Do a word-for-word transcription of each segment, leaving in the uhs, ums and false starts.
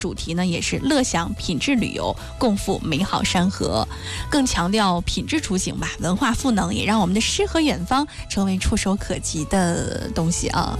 主题呢也是乐享品质旅游，共赴美好山河，更强调品质出行吧，文化赋能，也让我们的诗和远方成为触手可及的东西啊。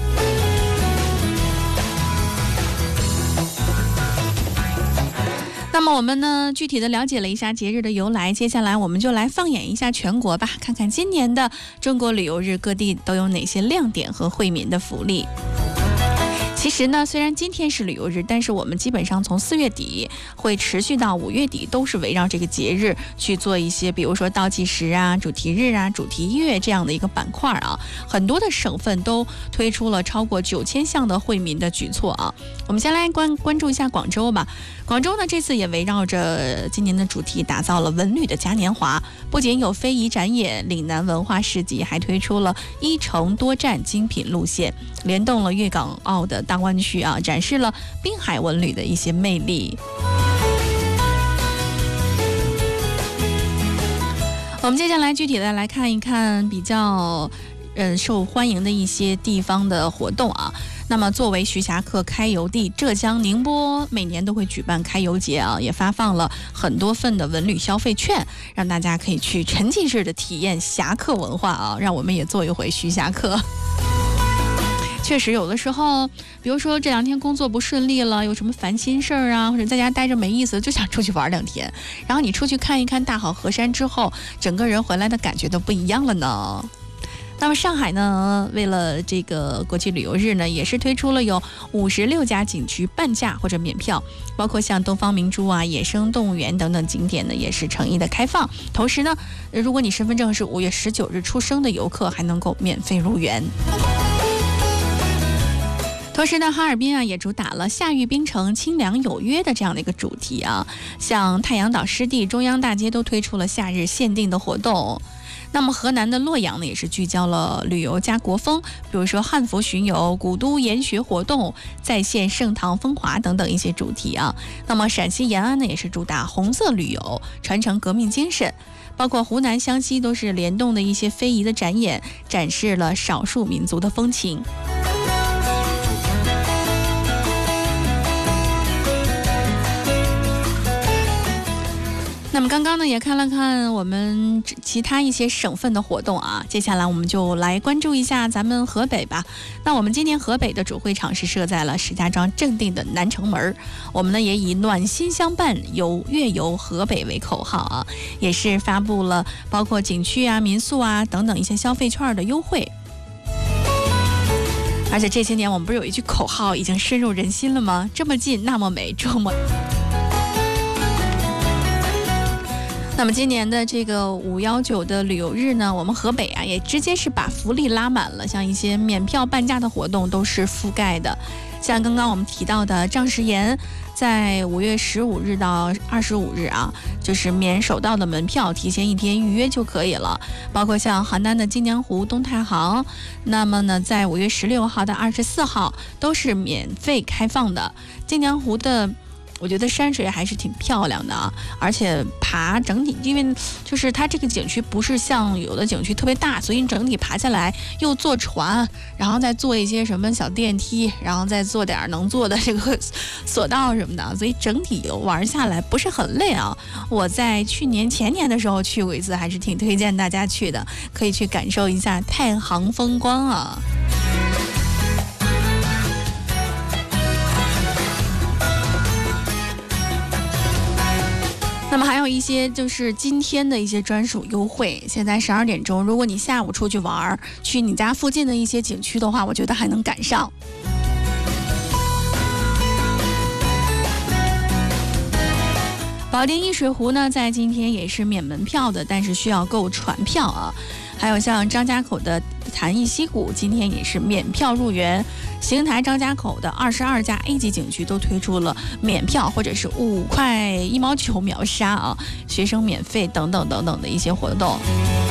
那么我们呢，具体的了解了一下节日的由来，接下来我们就来放眼一下全国吧，看看今年的中国旅游日各地都有哪些亮点和惠民的福利。其实呢，虽然今天是旅游日，但是我们基本上从四月底会持续到五月底，都是围绕这个节日去做一些，比如说倒计时啊、主题日啊、主题月这样的一个板块啊。很多的省份都推出了超过九千项的惠民的举措啊。我们先来关关注一下广州吧。广州呢，这次也围绕着今年的主题打造了文旅的嘉年华，不仅有非遗展演、岭南文化市集，还推出了一城多站精品路线，联动了粤港澳的大湾区啊，展示了滨海文旅的一些魅力。我们接下来具体的来看一看比较嗯受欢迎的一些地方的活动啊。那么作为徐霞客开游地，浙江宁波每年都会举办开游节啊，也发放了很多份的文旅消费券，让大家可以去沉浸式的体验侠客文化啊，让我们也做一回徐霞客。确实有的时候，比如说这两天工作不顺利了，有什么烦心事儿啊，或者在家待着没意思，就想出去玩两天，然后你出去看一看大好河山之后，整个人回来的感觉都不一样了呢。那么上海呢，为了这个国际旅游日呢，也是推出了有五十六家景区半价或者免票，包括像东方明珠啊、野生动物园等等景点呢，也是诚意的开放。同时呢，如果你身份证是五月十九日出生的游客，还能够免费入园。同时呢，哈尔滨啊也主打了夏日冰城清凉有约的这样的一个主题啊，像太阳岛湿地、中央大街都推出了夏日限定的活动。那么河南的洛阳呢，也是聚焦了旅游加国风，比如说汉服巡游、古都研学活动、再现盛唐风华等等一些主题啊。那么陕西延安呢，也是主打红色旅游，传承革命精神，包括湖南湘西都是联动的一些非遗的展演，展示了少数民族的风情。那么刚刚呢也看了看我们其他一些省份的活动啊，接下来我们就来关注一下咱们河北吧。那我们今年河北的主会场是设在了石家庄正定的南城门，我们呢也以暖心相伴，游乐游河北为口号啊，也是发布了包括景区啊、民宿啊等等一些消费券的优惠。而且这些年我们不是有一句口号已经深入人心了吗？这么近那么美，这么那么今年的这个五幺九的旅游日呢，我们河北啊也直接是把福利拉满了，像一些免票半价的活动都是覆盖的。像刚刚我们提到的丈石岩，在五月十五日到二十五日啊，就是免首到的门票，提前一天预约就可以了。包括像邯郸的金江湖、东太行，那么呢，在五月十六号到二十四号都是免费开放的。金江湖的我觉得山水还是挺漂亮的啊，而且爬整体，因为就是它这个景区不是像有的景区特别大，所以你整体爬下来又坐船，然后再坐一些什么小电梯，然后再坐点能坐的这个索道什么的，所以整体玩下来不是很累啊。我在去年前年的时候去过一次，还是挺推荐大家去的，可以去感受一下太行风光啊。那么还有一些就是今天的一些专属优惠，现在十二点钟，如果你下午出去玩，去你家附近的一些景区的话，我觉得还能赶上。保定易水湖呢，在今天也是免门票的，但是需要购船票啊。还有像张家口的潭沂溪谷，今天也是免票入园。邢台张家口的二十二家 A 级景区都推出了免票或者是五块一毛九秒杀啊，学生免费等等等等的一些活动。